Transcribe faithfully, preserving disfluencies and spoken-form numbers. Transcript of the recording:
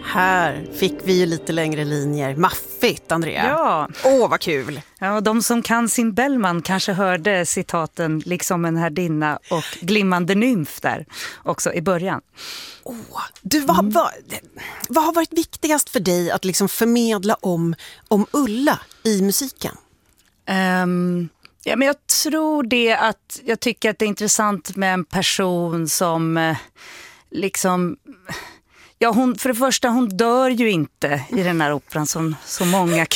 Här fick vi ju lite längre linjer. Maffigt, Andrea. Ja. Åh, vad kul. Ja, och de som kan sin Bellman kanske hörde citaten liksom en härdinna och glimmande nymf där också i början. Åh, du, vad, mm. vad, vad har varit viktigast för dig att liksom förmedla om, om Ulla i musiken? Um, ja, men jag tror det att jag tycker att det är intressant med en person som eh, liksom... Ja, hon, för det första, hon dör ju inte i den här operan som så många